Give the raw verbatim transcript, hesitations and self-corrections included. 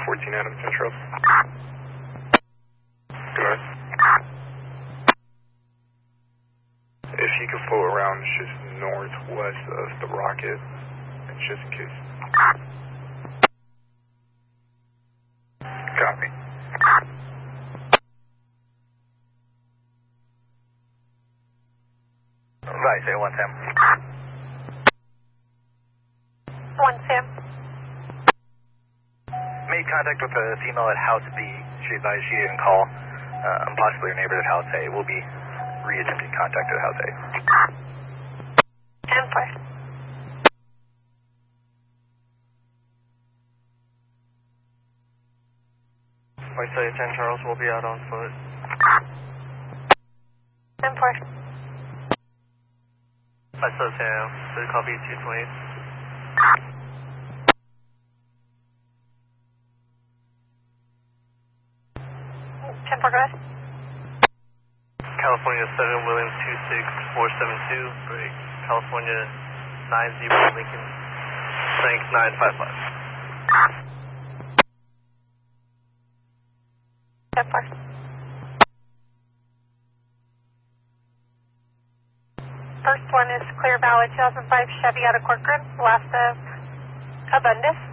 fourteen Adams, ten Charles. Go ahead. If you could float around just northwest of the rocket, just in case. Copy. Right, say one Sam. One Sam. Made contact with a female at House B. She advised she didn't call. Uh, I'm possibly her neighbor at House A. We'll be re-attempting contact at House A. ten four. Visalia ten Charles will be out on foot. ten four. Visalia Sam, so copy two twenty. ten four, go ahead. California seven Williams two six four seven two, break. California nine zero Lincoln, Frank nine five five. ten four. First one is Clear Valley two thousand five Chevy out of Corcoran, last of Abundus.